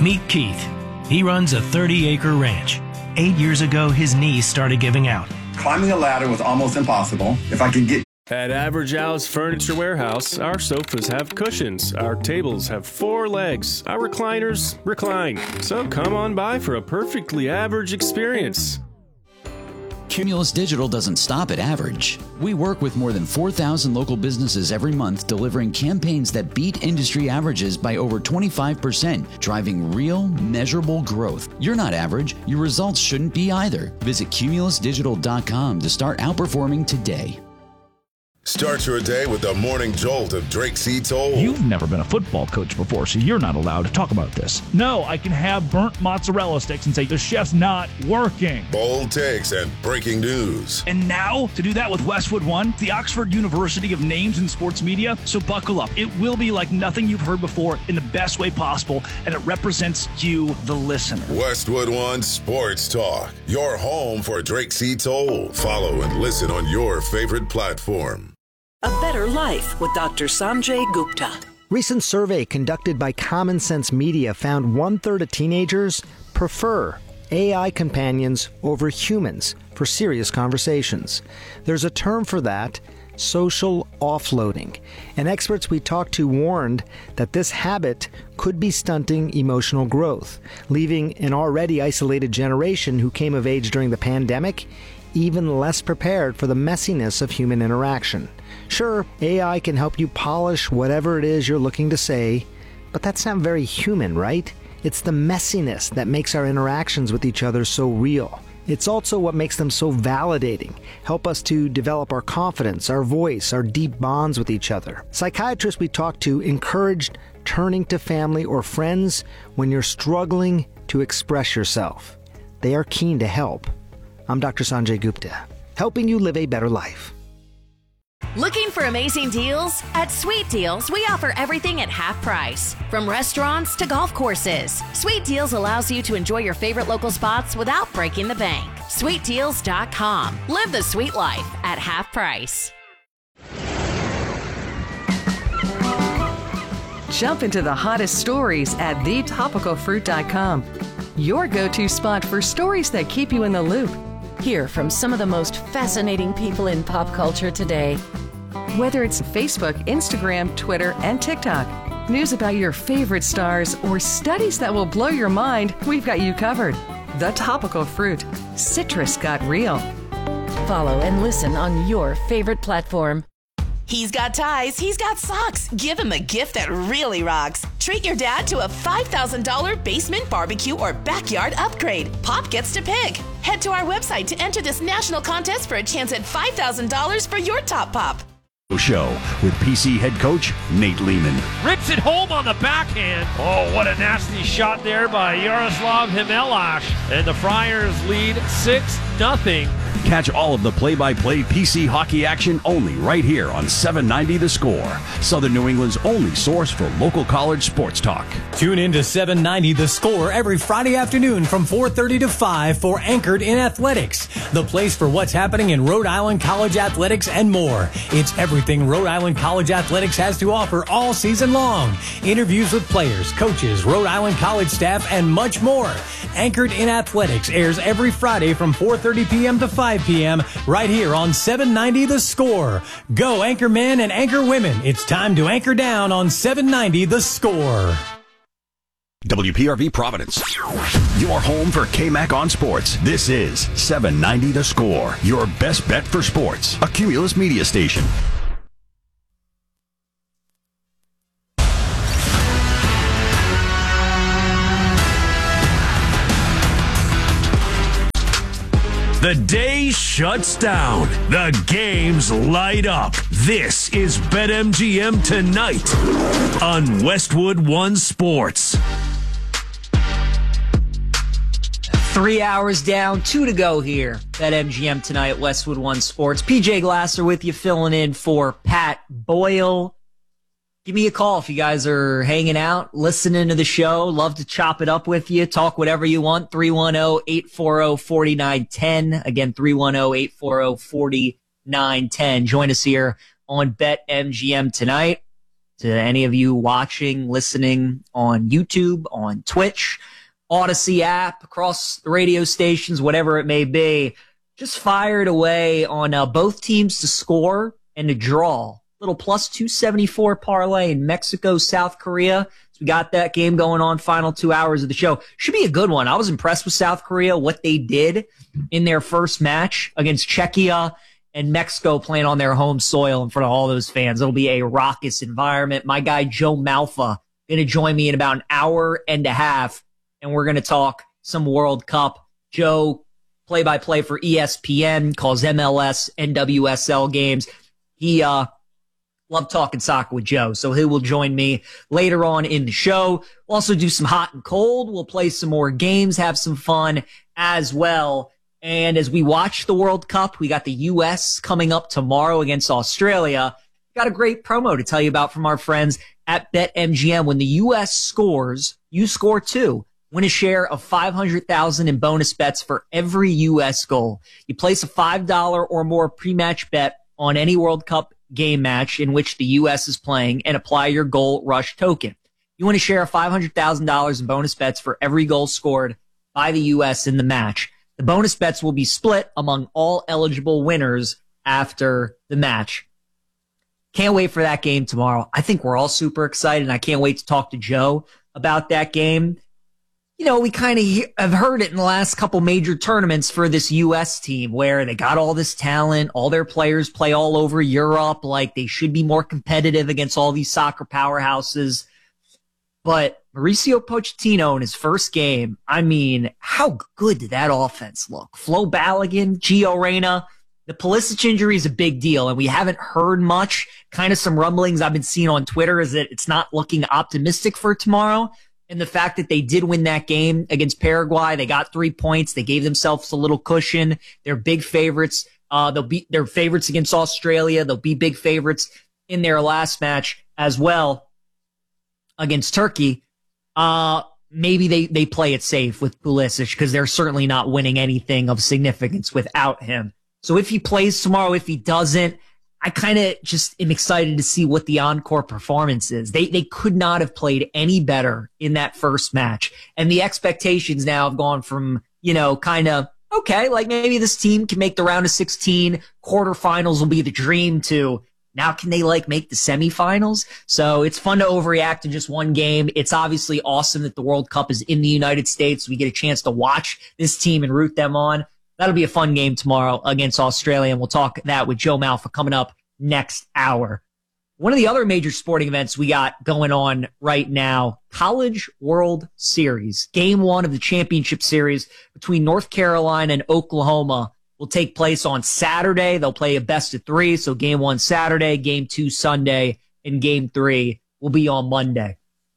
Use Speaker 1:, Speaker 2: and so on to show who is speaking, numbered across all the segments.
Speaker 1: Meet Keith. He runs a 30-acre ranch. 8 years ago, his knees started giving out.
Speaker 2: Climbing a ladder was almost impossible. If I could get...
Speaker 3: At Average Al's Furniture Warehouse, our sofas have cushions, our tables have 4 legs, our recliners recline. So come on by for a perfectly average experience.
Speaker 4: Cumulus Digital doesn't stop at average. We work with more than 4,000 local businesses every month, delivering campaigns that beat industry averages by over 25%, driving real, measurable growth. You're not average. Your results shouldn't be either. Visit cumulusdigital.com to start outperforming today.
Speaker 5: Start your day with the morning jolt of Drake C. Toll.
Speaker 6: You've never been a football coach before, so you're not allowed to talk about this. No, I can have burnt mozzarella sticks and say the chef's not working.
Speaker 5: Bold takes and breaking news.
Speaker 6: And now, to do that with Westwood One, the Oxford University of Names in Sports Media. So buckle up. It will be like nothing you've heard before in the best way possible, and it represents you, the listener.
Speaker 5: Westwood One Sports Talk, your home for Drake C. Toll. Follow and listen on your favorite platform.
Speaker 7: A Better Life with Dr. Sanjay Gupta.
Speaker 8: Recent survey conducted by Common Sense Media found 1/3 of teenagers prefer AI companions over humans for serious conversations. There's a term for that, social offloading. And experts we talked to warned that this habit could be stunting emotional growth, leaving an already isolated generation who came of age during the pandemic even less prepared for the messiness of human interaction. Sure, AI can help you polish whatever it is you're looking to say, but that's not very human, right? It's the messiness that makes our interactions with each other so real. It's also what makes them so validating, help us to develop our confidence, our voice, our deep bonds with each other. Psychiatrists we talked to encouraged turning to family or friends when you're struggling to express yourself. They are keen to help. I'm Dr. Sanjay Gupta, helping you live a better life.
Speaker 9: Looking for amazing deals? At Sweet Deals, we offer everything at half price. From restaurants to golf courses, Sweet Deals allows you to enjoy your favorite local spots without breaking the bank. SweetDeals.com. Live the sweet life at half price.
Speaker 10: Jump into the hottest stories at thetopicalfruit.com. Your go-to spot for stories that keep you in the loop.
Speaker 9: Hear from some of the most fascinating people in pop culture today.
Speaker 10: Whether it's Facebook, Instagram, Twitter, and TikTok, news about your favorite stars, or studies that will blow your mind, we've got you covered. The Topical Fruit. Citrus got real.
Speaker 9: Follow and listen on your favorite platform.
Speaker 11: He's got ties, he's got socks. Give him a gift that really rocks. Treat your dad to a $5,000 basement barbecue or backyard upgrade. Pop gets to pick. Head to our website to enter this national contest for a chance at $5,000 for your top pop.
Speaker 12: Show with PC head coach Nate Lehman.
Speaker 13: Rips it home on the backhand. Oh, what a nasty shot there by Yaroslav Himelash. And the Friars lead 6-0.
Speaker 12: Catch all of the play-by-play PC hockey action only right here on 790 The Score, Southern New England's only source for local college sports talk.
Speaker 14: Tune in to 790 The Score every Friday afternoon from 4:30 to 5 for Anchored in Athletics, the place for what's happening in Rhode Island college athletics and more. It's everything Rhode Island college athletics has to offer all season long. Interviews with players, coaches, Rhode Island college staff, and much more. Anchored in Athletics airs every Friday from 4:30 p.m. to 5 p.m. right here on 790 The Score. Go Anchor Men and Anchor Women. It's time to anchor down on 790 The Score.
Speaker 12: WPRV Providence, your home for KMAC on sports. This is 790 The Score, your best bet for sports. A Cumulus media station.
Speaker 15: The day shuts down. The games light up. This is BetMGM Tonight on Westwood One Sports.
Speaker 16: 3 hours down, 2 to go here. BetMGM Tonight at Westwood One Sports. PJ Glasser with you, filling in for Pat Boyle. Give me a call if you guys are hanging out, listening to the show. Love to chop it up with you. Talk whatever you want. 310-840-4910. Again, 310-840-4910. Join us here on BetMGM Tonight. To any of you watching, listening on YouTube, on Twitch, Odyssey app, across the radio stations, whatever it may be, just fired away on both teams to score and to draw. Little plus 274 parlay in Mexico, South Korea. So we got that game going on, final 2 hours of the show. Should be a good one. I was impressed with South Korea, what they did in their first match against Czechia and Mexico playing on their home soil in front of all those fans. It'll be a raucous environment. My guy Joe Malfa going to join me in about an hour and a half, and we're going to talk some World Cup. Joe, play-by-play for ESPN, calls MLS, NWSL games. He love talking soccer with Joe, so he will join me later on in the show. We'll also do some hot and cold. We'll play some more games, have some fun as well. And as we watch the World Cup, we got the U.S. coming up tomorrow against Australia. Got a great promo to tell you about from our friends at BetMGM. When the U.S. scores, you score too. Win a share of $500,000 in bonus bets for every U.S. goal. You place a $5 or more pre-match bet on any World Cup game match in which the U.S. is playing and apply your goal rush token. You want to share $500,000 in bonus bets for every goal scored by the U.S. in the match. The bonus bets will be split among all eligible winners after the match. Can't wait for that game tomorrow. I think we're all super excited, and I can't wait to talk to Joe about that game. You know, we kind of have heard it in the last couple major tournaments for this U.S. team where they got all this talent, all their players play all over Europe, like they should be more competitive against all these soccer powerhouses. But Mauricio Pochettino in his first game, I mean, how good did that offense look? Flo Balogun, Gio Reyna. The Pulisic injury is a big deal, and we haven't heard much. Kind of some rumblings I've been seeing on Twitter is that it's not looking optimistic for tomorrow. And the fact that they did win that game against Paraguay, they got 3 points. They gave themselves a little cushion. They're big favorites. They're favorites against Australia. They'll be big favorites in their last match as well against Turkey. Maybe they play it safe with Pulisic because they're certainly not winning anything of significance without him. So if he plays tomorrow, if he doesn't, I kind of just am excited to see what the encore performance is. They could not have played any better in that first match. And the expectations now have gone from, you know, kind of, okay, like maybe this team can make the round of 16, quarterfinals will be the dream, to now can they like make the semifinals? So it's fun to overreact to just one game. It's obviously awesome that the World Cup is in the United States. We get a chance to watch this team and root them on. That'll be a fun game tomorrow against Australia, and we'll talk that with Joe Malfa coming up next hour. One of the other major sporting events we got going on right now, College World Series. Game 1 of the championship series between North Carolina and Oklahoma will take place on Saturday. They'll play a best of 3, so Game 1 Saturday, Game 2 Sunday, and Game 3 will be on Monday.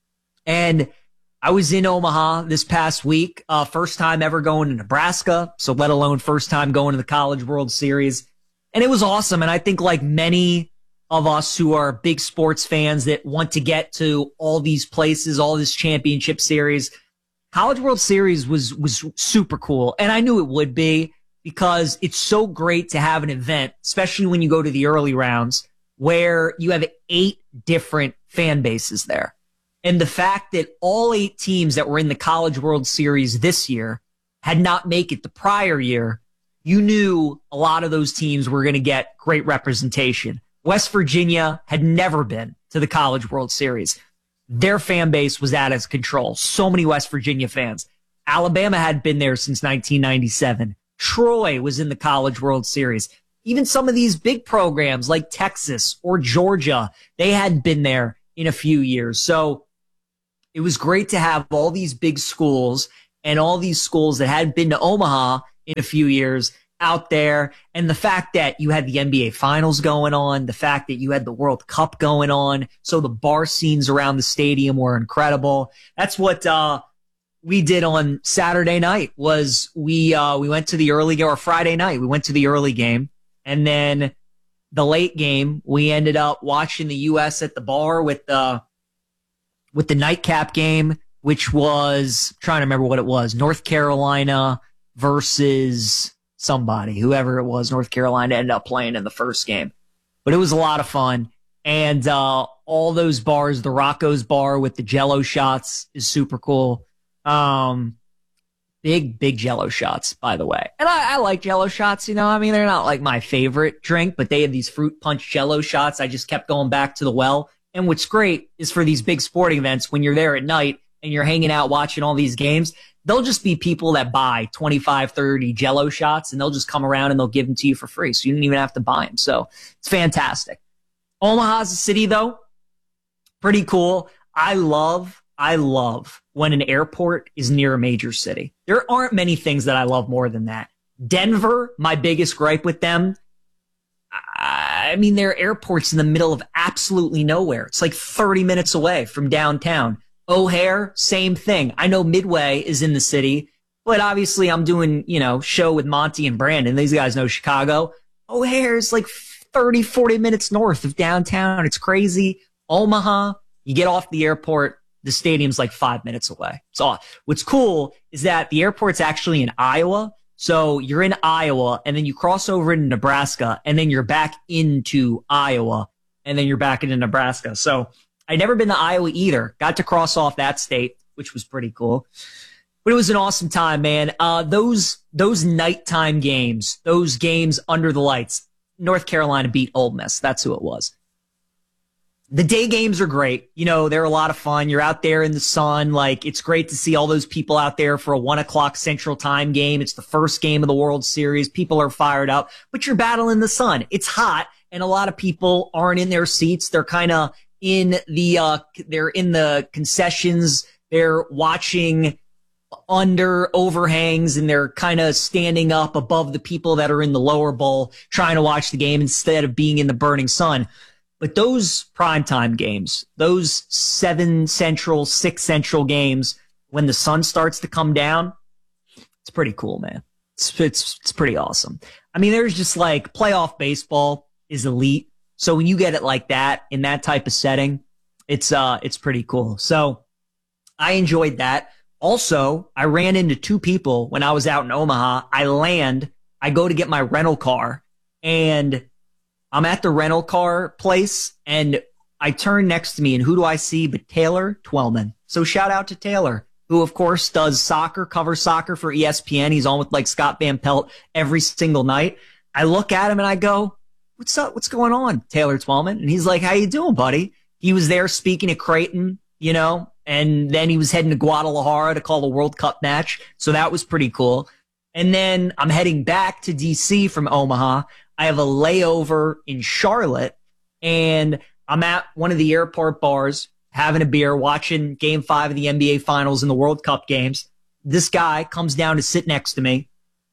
Speaker 16: And I was in Omaha this past week, first time ever going to Nebraska, so let alone first time going to the College World Series. And it was awesome. And I think like many of us who are big sports fans that want to get to all these places, all this championship series, College World Series was super cool. And I knew it would be because it's so great to have an event, especially when you go to the early rounds, where you have 8 different fan bases there. And the fact that all 8 teams that were in the College World Series this year had not made it the prior year, you knew a lot of those teams were going to get great representation. West Virginia had never been to the College World Series. Their fan base was out of control. So many West Virginia fans. Alabama hadn't been there since 1997. Troy was in the College World Series. Even some of these big programs like Texas or Georgia, they hadn't been there in a few years. So it was great to have all these big schools and all these schools that hadn't been to Omaha in a few years out there. And the fact that you had the NBA Finals going on, the fact that you had the World Cup going on, so the bar scenes around the stadium were incredible. That's what we did on Saturday night. Was we went to the early game, or Friday night we went to the early game, and then the late game we ended up watching the U.S. at the bar with the nightcap game, which was, I'm trying to remember what it was, North Carolina versus somebody, whoever it was. North Carolina ended up playing in the first game. But it was a lot of fun. And all those bars. The Rocco's bar with the Jello shots is super cool. Big Jello shots, by the way. And I like Jello shots, you know. I mean, they're not like my favorite drink, but they have these fruit punch Jello shots. I just kept going back to the well. And what's great is for these big sporting events, when you're there at night and you're hanging out watching all these games, there'll just be people that buy 25, 30 Jello shots, and they'll just come around and they'll give them to you for free. So you don't even have to buy them. So it's fantastic. Omaha's a city, though. Pretty cool. I love when an airport is near a major city. There aren't many things that I love more than that. Denver, my biggest gripe with them, I mean, their airport's in the middle of absolutely nowhere. It's like 30 minutes away from downtown. O'Hare, same thing. I know Midway is in the city, but obviously I'm doing, show with Monty and Brandon. These guys know Chicago. O'Hare is like 30, 40 minutes north of downtown. It's crazy. Omaha, you get off the airport, the stadium's like 5 minutes away. So what's cool is that the airport's actually in Iowa. So you're in Iowa, and then you cross over into Nebraska, and then you're back into Iowa, and then you're back into Nebraska. So I'd never been to Iowa either. Got to cross off that state, which was pretty cool. But it was an awesome time, man. Those nighttime games, those games under the lights, North Carolina beat Ole Miss. That's who it was. The day games are great. They're a lot of fun. You're out there in the sun. Like, it's great to see all those people out there for a 1:00 Central Time game. It's the first game of the World Series. People are fired up, but you're battling the sun. It's hot, and a lot of people aren't in their seats. They're kind of they're in the concessions. They're watching under overhangs, and they're kind of standing up above the people that are in the lower bowl trying to watch the game instead of being in the burning sun. But those primetime games, those 7 Central, 6 Central games, when the sun starts to come down, it's pretty cool, man. It's pretty awesome. I mean, there's just like playoff baseball is elite. So when you get it like that in that type of setting, it's pretty cool. So I enjoyed that. Also, I ran into 2 people when I was out in Omaha. I go to get my rental car, and I'm at the rental car place, and I turn next to me, and who do I see but Taylor Twellman. So shout out to Taylor, who of course does covers soccer for ESPN. He's on with like Scott Van Pelt every single night. I look at him and I go, "What's up? What's going on, Taylor Twellman?" And he's like, "How you doing, buddy?" He was there speaking at Creighton, and then he was heading to Guadalajara to call the World Cup match. So that was pretty cool. And then I'm heading back to DC from Omaha. I have a layover in Charlotte, and I'm at one of the airport bars having a beer, watching Game 5 of the NBA Finals and the World Cup games. This guy comes down to sit next to me,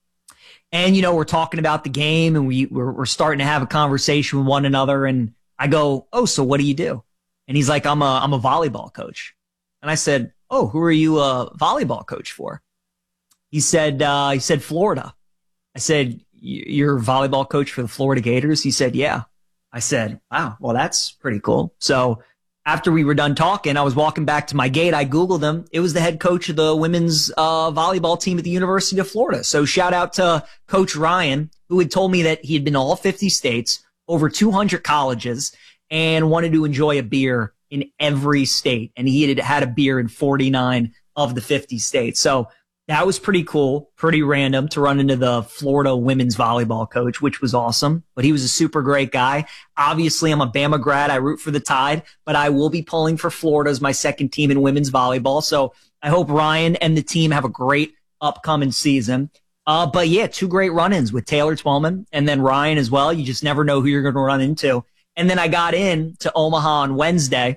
Speaker 16: and, we're talking about the game, and we're starting to have a conversation with one another, and I go, "Oh, so what do you do?" And he's like, I'm a volleyball coach. And I said, "Oh, who are you a volleyball coach for?" He said, Florida. I said, "You're a volleyball coach for the Florida Gators?" He said, "Yeah." I said, "Wow, well, that's pretty cool." So after we were done talking, I was walking back to my gate. I Googled him. It was the head coach of the women's volleyball team at the University of Florida. So shout out to Coach Ryan, who had told me that he had been to all 50 states, over 200 colleges, and wanted to enjoy a beer in every state. And he had a beer in 49 of the 50 states. So that was pretty cool, pretty random to run into the Florida women's volleyball coach, which was awesome. But he was a super great guy. Obviously, I'm a Bama grad. I root for the Tide, but I will be pulling for Florida as my second team in women's volleyball. So I hope Ryan and the team have a great upcoming season. But yeah, 2 great run-ins with Taylor Twellman and then Ryan as well. You just never know who you're going to run into. And then I got in to Omaha on Wednesday,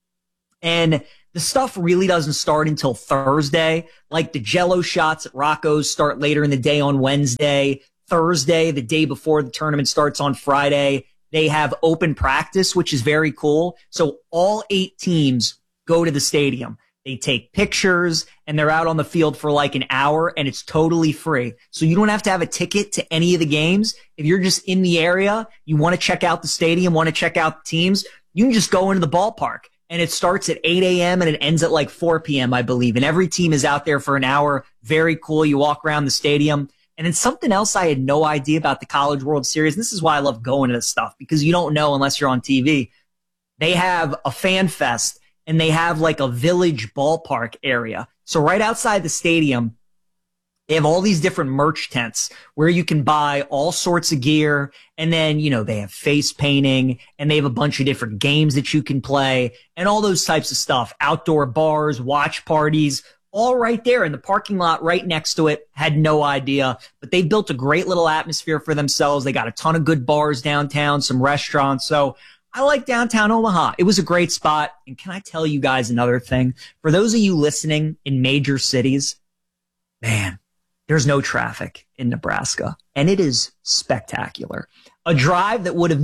Speaker 16: and the stuff really doesn't start until Thursday. Like the Jello shots at Rocco's start later in the day on Wednesday. Thursday, the day before the tournament starts on Friday, they have open practice, which is very cool. So all 8 teams go to the stadium. They take pictures, and they're out on the field for like an hour, and it's totally free. So you don't have to have a ticket to any of the games. If you're just in the area, you want to check out the stadium, want to check out the teams, you can just go into the ballpark. And it starts at 8 a.m. and it ends at like 4 p.m., I believe. And every team is out there for an hour. Very cool. You walk around the stadium. And then something else I had no idea about the College World Series. And this is why I love going to this stuff, because you don't know unless you're on TV. they have a fan fest and they have like a village ballpark area. So right outside the stadium, they have all these different merch tents where you can buy all sorts of gear. And then, they have face painting and they have a bunch of different games that you can play and all those types of stuff. Outdoor bars, watch parties, all right there in the parking lot right next to it. Had no idea, but they built a great little atmosphere for themselves. They got a ton of good bars downtown, some restaurants. So I like downtown Omaha. It was a great spot. And can I tell you guys another thing? For those of you listening in major cities, man, there's no traffic in Nebraska, and it is spectacular. A drive that would have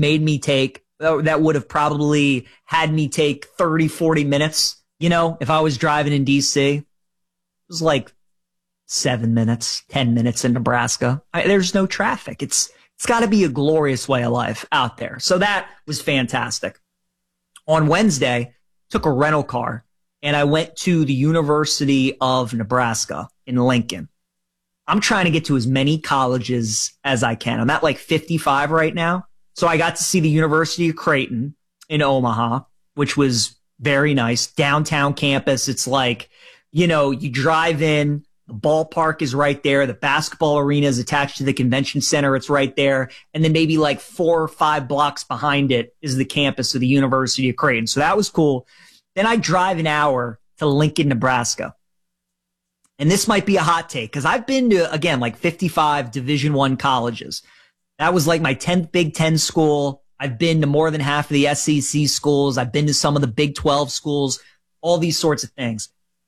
Speaker 16: probably had me take 30, 40 minutes, if I was driving in D.C., it was like 7 minutes, 10 minutes in Nebraska. There's no traffic. It's got to be a glorious way of life out there. So that was fantastic. On Wednesday, took a rental car, and I went to the University of Nebraska in Lincoln. I'm trying to get to as many colleges as I can. I'm at like 55 right now. So I got to see the University of Creighton in Omaha, which was very nice. Downtown campus. It's like, you drive in, the ballpark is right there. The basketball arena is attached to the convention center. It's right there. And then maybe like 4 or 5 blocks behind it is the campus of the University of Creighton. So that was cool. Then I drive an hour to Lincoln, Nebraska. And this might be a hot take because I've been to, again, like 55 Division I colleges. That was like my 10th Big Ten school. I've been to more than half of the SEC schools. I've been to some of the Big 12 schools, all these sorts of things.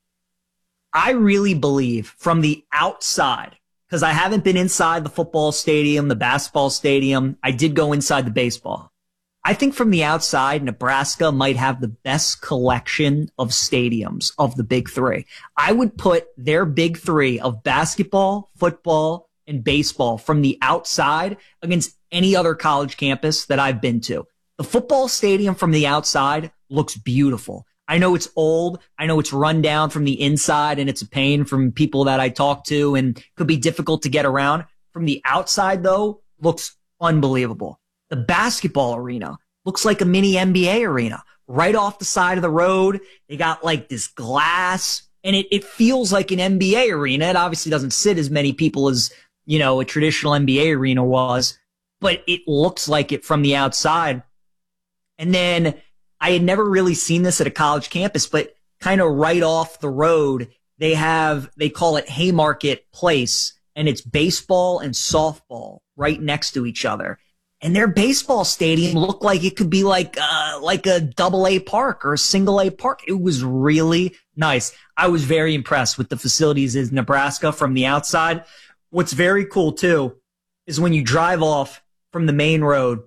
Speaker 16: I really believe from the outside, because I haven't been inside the football stadium, the basketball stadium. I did go inside the baseball. I think from the outside, Nebraska might have the best collection of stadiums of the big three. I would put their big three of basketball, football, and baseball from the outside against any other college campus that I've been to. The football stadium from the outside looks beautiful. I know it's old. I know it's run down from the inside and it's a pain from people that I talk to and could be difficult to get around. From the outside, though, looks unbelievable. The basketball arena looks like a mini NBA arena right off the side of the road. They got like this glass and it feels like an NBA arena. It obviously doesn't sit as many people as, a traditional NBA arena was, but it looks like it from the outside. And then I had never really seen this at a college campus, but kind of right off the road, they call it Haymarket Place, and it's baseball and softball right next to each other. And their baseball stadium looked like it could be like a double-A park or a single-A park. It was really nice. I was very impressed with the facilities in Nebraska from the outside. What's very cool, too, is when you drive off from the main road,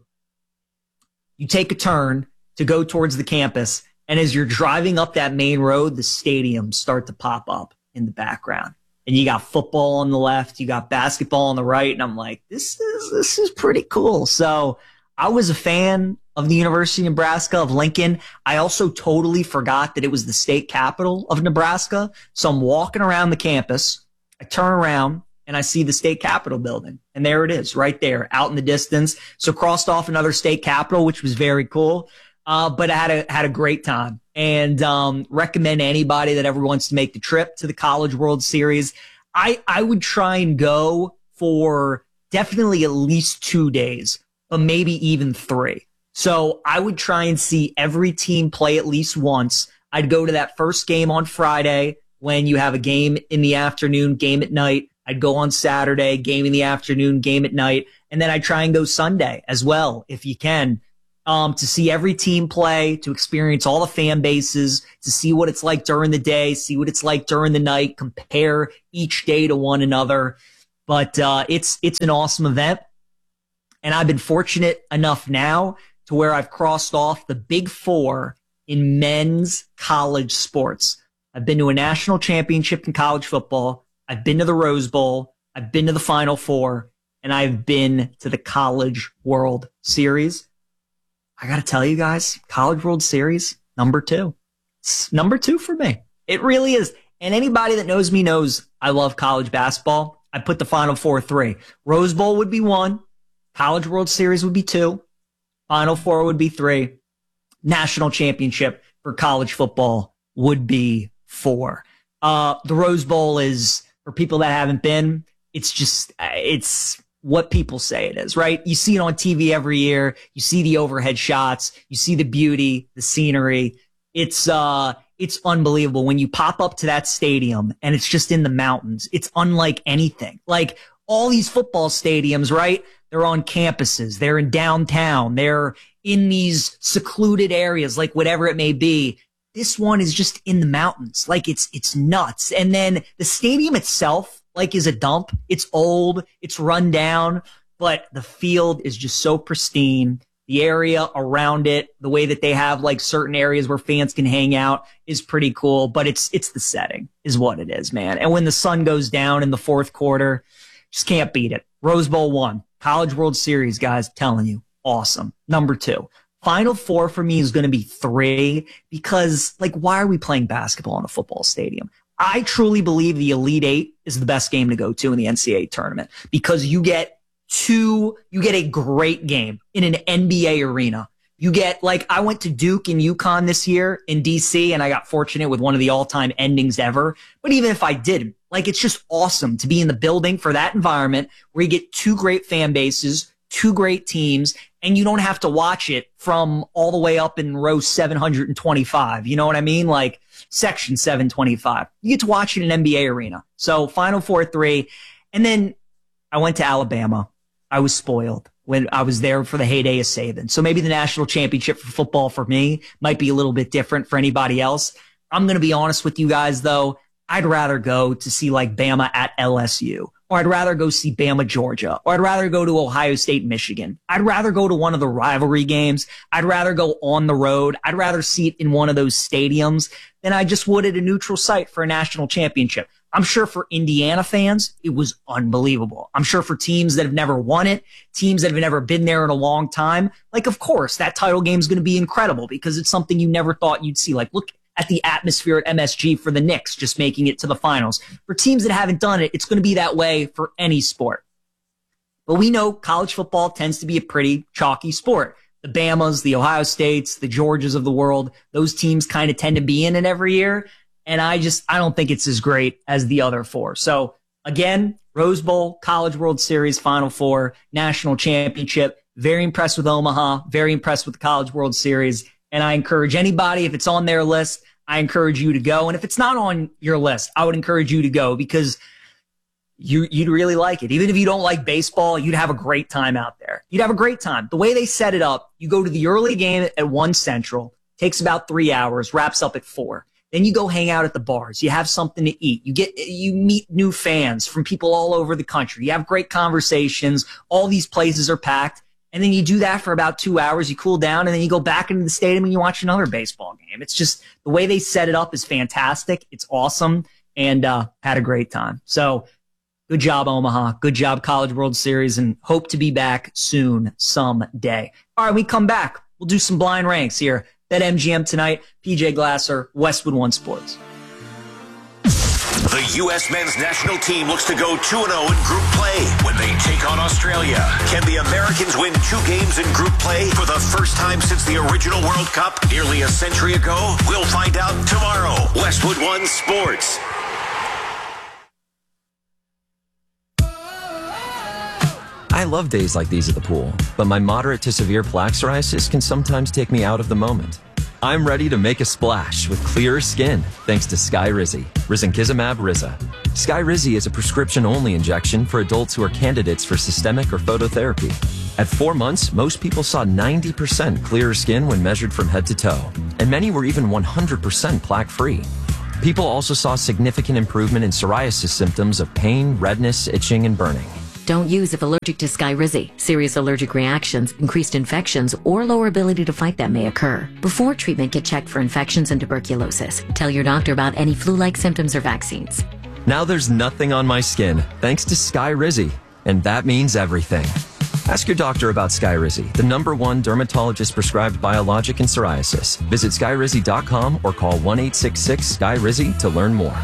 Speaker 16: you take a turn to go towards the campus, and as you're driving up that main road, the stadiums start to pop up in the background. And you got football on the left, you got basketball on the right, and I'm like, this is pretty cool. So I was a fan of the University of Nebraska of Lincoln. I also totally forgot that it was the state capital of Nebraska. So I'm walking around the campus, I turn around, and I see the state capitol building. And there it is, right there, out in the distance. So crossed off another state capitol, which was very cool. But I had a great time, and recommend anybody that ever wants to make the trip to the College World Series. I would try and go for definitely at least 2 days, but maybe even 3. So I would try and see every team play at least once. I'd go to that first game on Friday when you have a game in the afternoon, game at night. I'd go on Saturday, game in the afternoon, game at night. And then I'd try and go Sunday as well, if you can. To see every team play, to experience all the fan bases, to see what it's like during the day, see what it's like during the night, compare each day to one another. But it's an awesome event. And I've been fortunate enough now to where I've crossed off the Big Four in men's college sports. I've been to a national championship in college football. I've been to the Rose Bowl. I've been to the Final Four. And I've been to the College World Series. I got to tell you guys, College World Series, number 2. It's number 2 for me. It really is. And anybody that knows me knows I love college basketball. I put the Final Four 3. Rose Bowl would be 1. College World Series would be 2. Final Four would be 3. national championship for college football would be for. The Rose Bowl is, for people that haven't been, it's what people say it is, right? You see it on TV every year. You see the overhead shots. You see the beauty, the scenery. It's unbelievable when you pop up to that stadium and it's just in the mountains. It's unlike anything. Like all these football stadiums, right? They're on campuses. They're in downtown. They're in these secluded areas, like whatever it may be. This one is just in the mountains. Like it's nuts. And then the stadium itself, like, is a dump. It's old. It's run down, but the field is just so pristine. The area around it, the way that they have like certain areas where fans can hang out is pretty cool, but it's the setting is what it is, man. And when the sun goes down in the fourth quarter, just can't beat it. Rose Bowl 1, College World Series, guys, telling you, awesome. Number 2, Final Four for me is going to be 3 because, like, why are we playing basketball in a football stadium? I truly believe the Elite 8 is the best game to go to in the NCAA tournament because you get a great game in an NBA arena. You get, like, I went to Duke and UConn this year in DC and I got fortunate with one of the all-time endings ever. But even if I didn't, like, it's just awesome to be in the building for that environment where you get 2 great fan bases, 2 great teams, and you don't have to watch it from all the way up in row 725. You know what I mean? Like section 725. You get to watch it in an NBA arena. So Final Four 3. And then I went to Alabama. I was spoiled when I was there for the heyday of Saban. So maybe the national championship for football for me might be a little bit different for anybody else. I'm going to be honest with you guys, though. I'd rather go to see like Bama at LSU, or I'd rather go see Bama, Georgia, or I'd rather go to Ohio State, Michigan. I'd rather go to one of the rivalry games. I'd rather go on the road. I'd rather see it in one of those stadiums than I just would at a neutral site for a national championship. I'm sure for Indiana fans, it was unbelievable. I'm sure for teams that have never won it, teams that have never been there in a long time, like, of course, that title game is going to be incredible because it's something you never thought you'd see. Like, look at the atmosphere at MSG for the Knicks just making it to the finals. For teams that haven't done it, it's going to be that way for any sport. But we know college football tends to be a pretty chalky sport. The Bamas, the Ohio States, the Georgias of the world, those teams kind of tend to be in it every year. And I don't think it's as great as the other 4. So again, Rose Bowl, College World Series, Final Four, National Championship. Very impressed with Omaha. Very impressed with the College World Series. And I encourage anybody, if it's on their list, I encourage you to go. And if it's not on your list, I would encourage you to go because you'd really like it. Even if you don't like baseball, you'd have a great time out there. You'd have a great time. The way they set it up, you go to the early game at 1 Central, takes about 3 hours, wraps up at 4. Then you go hang out at the bars. You have something to eat. You meet new fans from people all over the country. You have great conversations. All these places are packed. And then you do that for about 2 hours. You cool down and then you go back into the stadium and you watch another baseball game. It's just the way they set it up is fantastic. It's awesome and had a great time. So good job, Omaha. Good job, College World Series, and hope to be back soon someday. All right, we come back. We'll do some blind ranks here. BetMGM tonight, PJ Glasser, Westwood One Sports.
Speaker 17: The U.S. men's national team looks to go 2-0 in group play when they take on Australia. Can the Americans win 2 games in group play for the first time since the original World Cup nearly a century ago? We'll find out tomorrow. Westwood One Sports.
Speaker 18: I love days like these at the pool, but my moderate to severe plaque psoriasis can sometimes take me out of the moment. I'm ready to make a splash with clearer skin thanks to Skyrizi, Risankizumab Riza. Skyrizi is a prescription-only injection for adults who are candidates for systemic or phototherapy. At 4 months, most people saw 90% clearer skin when measured from head to toe, and many were even 100% plaque-free. People also saw significant improvement in psoriasis symptoms of pain, redness, itching, and burning.
Speaker 19: Don't use if allergic to Skyrizi. Serious allergic reactions, increased infections, or lower ability to fight them may occur. Before treatment, get checked for infections and tuberculosis. Tell your doctor about any flu-like symptoms or vaccines.
Speaker 18: Now there's nothing on my skin thanks to Skyrizi, and that means everything. Ask your doctor about Skyrizi, the #1 dermatologist prescribed biologic in psoriasis. Visit Skyrizi.com or call 1-866-SKY-RIZI to learn more.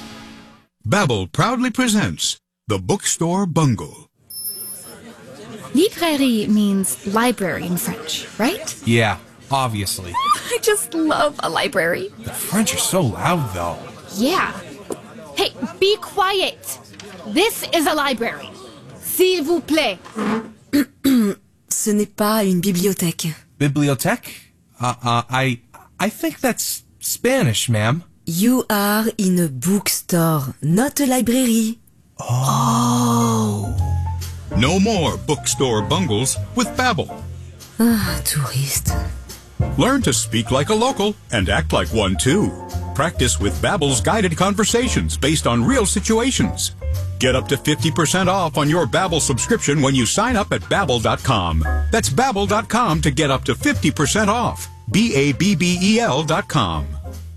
Speaker 20: Babbel proudly presents The Bookstore Bungle. Librairie means library in French, right?
Speaker 21: Yeah, obviously.
Speaker 20: I just love a library.
Speaker 21: The French are so loud, though.
Speaker 20: Yeah. Hey, be quiet. This is a library. S'il vous plaît.
Speaker 22: Ce n'est pas une bibliothèque.
Speaker 21: Bibliothèque? I think that's Spanish, ma'am.
Speaker 22: You are in a bookstore, not a library.
Speaker 21: Oh.
Speaker 23: No more bookstore bungles with Babbel.
Speaker 22: Ah, touriste.
Speaker 23: Learn to speak like a local and act like one too. Practice with Babbel's guided conversations based on real situations. Get up to 50% off on your Babbel subscription when you sign up at Babbel.com. That's Babbel.com to get up to 50% off. Babbel.com.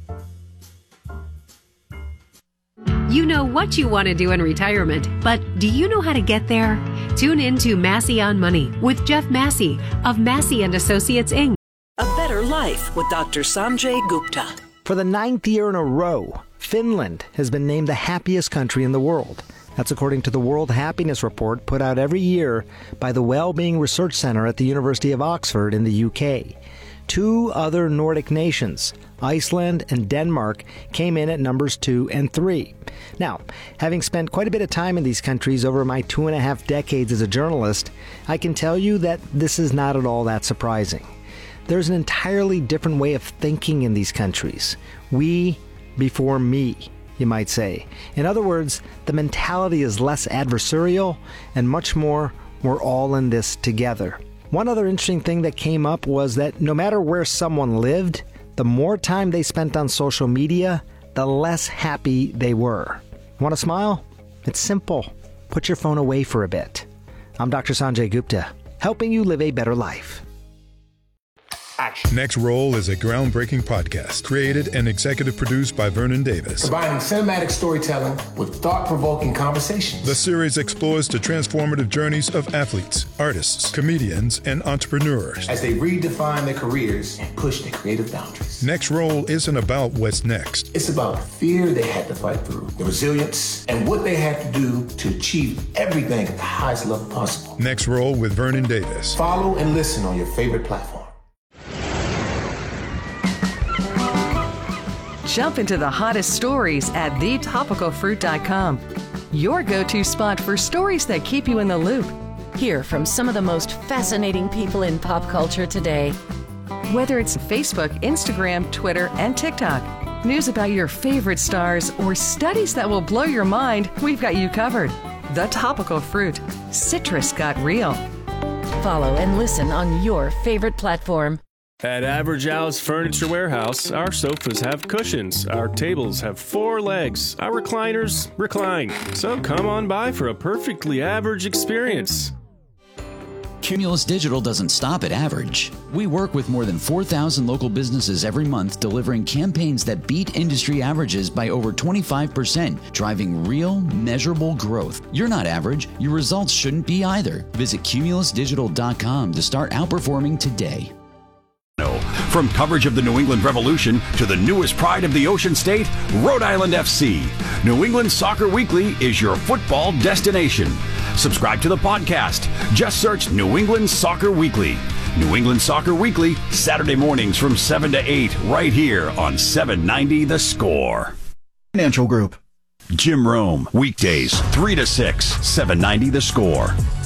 Speaker 24: You know what you want to do in retirement, but do you know how to get there? Tune in to Massey on Money with Jeff Massey of Massey & Associates, Inc.
Speaker 7: A Better Life with Dr. Sanjay Gupta.
Speaker 8: For the 9th year in a row, Finland has been named the happiest country in the world. That's according to the World Happiness Report put out every year by the Wellbeing Research Center at the University of Oxford in the UK. 2 other Nordic nations, Iceland and Denmark, came in at numbers 2 and 3. Now, having spent quite a bit of time in these countries over my 2.5 decades as a journalist, I can tell you that this is not at all that surprising. There's an entirely different way of thinking in these countries. We before me, you might say. In other words, the mentality is less adversarial and much more, we're all in this together. One other interesting thing that came up was that no matter where someone lived, the more time they spent on social media, the less happy they were. Want to smile? It's simple. Put your phone away for a bit. I'm Dr. Sanjay Gupta, helping you live a better life.
Speaker 25: Next Roll is a groundbreaking podcast created and executive produced by Vernon Davis.
Speaker 26: Combining cinematic storytelling with thought-provoking conversations.
Speaker 25: The series explores the transformative journeys of athletes, artists, comedians, and entrepreneurs
Speaker 26: as they redefine their careers and push their creative boundaries.
Speaker 25: Next Roll isn't about what's next.
Speaker 26: It's about the fear they had to fight through, the resilience, and what they had to do to achieve everything at the highest level possible.
Speaker 25: Next Roll with Vernon Davis.
Speaker 26: Follow and listen on your favorite platform.
Speaker 10: Jump into the hottest stories at thetopicalfruit.com. Your go-to spot for stories that keep you in the loop.
Speaker 27: Hear from some of the most fascinating people in pop culture today.
Speaker 10: Whether it's Facebook, Instagram, Twitter, and TikTok, news about your favorite stars, or studies that will blow your mind, we've got you covered. The Topical Fruit. Citrus got real.
Speaker 27: Follow and listen on your favorite platform.
Speaker 3: At Average Al's Furniture Warehouse, our sofas have cushions, our tables have 4 legs, our recliners recline. So come on by for a perfectly average experience.
Speaker 4: Cumulus Digital doesn't stop at average. We work with more than 4,000 local businesses every month, delivering campaigns that beat industry averages by over 25%, driving real, measurable growth. You're not average. Your results shouldn't be either. Visit cumulusdigital.com to start outperforming today.
Speaker 12: From coverage of the New England Revolution to the newest pride of the Ocean State, Rhode Island FC. New England Soccer Weekly is your football destination. Subscribe to the podcast. Just search New England Soccer Weekly. New England Soccer Weekly, Saturday mornings from 7 to 8, right here on 790 The Score.
Speaker 28: Financial Group.
Speaker 12: Jim Rome, weekdays 3 to 6, 790 The Score.